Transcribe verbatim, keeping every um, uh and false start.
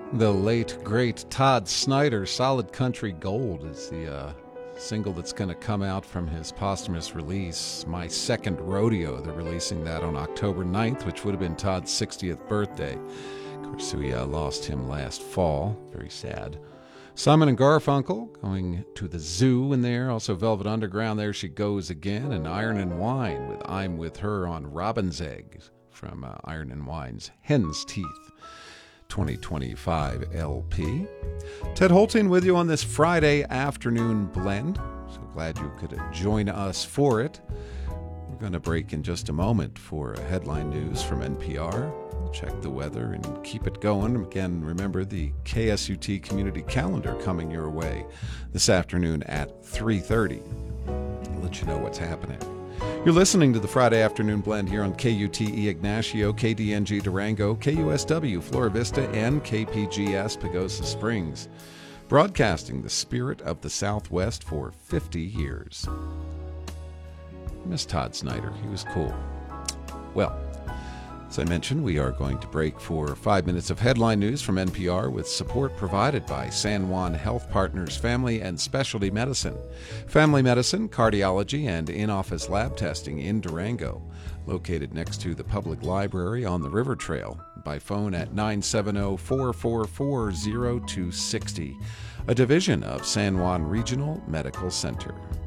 The late, great Todd Snyder, Solid Country Gold, is the uh, single that's going to come out from his posthumous release, My Second Rodeo. They're releasing that on October ninth, which would have been Todd's sixtieth birthday. Of course, we uh, lost him last fall. Very sad. Simon and Garfunkel going to the zoo in there. Also Velvet Underground, There She Goes Again. And Iron and Wine with I'm With Her on Robin's Egg from uh, Iron and Wine's Hen's Teeth twenty twenty-five L P. Ted Holting with you on this Friday afternoon blend. So glad you could join us for it. We're going to break in just a moment for headline news from N P R. Check the weather and keep it going. Again, remember the K S U T community calendar coming your way this afternoon at three thirty. I'll let you know what's happening. You're listening to the Friday Afternoon Blend here on K U T E Ignacio, K D N G Durango, K U S W Flora Vista, and K P G S Pagosa Springs. Broadcasting the spirit of the Southwest for fifty years. Miss Todd Snyder, he was cool. Well, as I mentioned, we are going to break for five minutes of headline news from N P R with support provided by San Juan Health Partners Family and Specialty Medicine. Family medicine, cardiology, and in-office lab testing in Durango. Located next to the public library on the River Trail. By phone at nine seven zero, four four four, zero two six zero. A division of San Juan Regional Medical Center.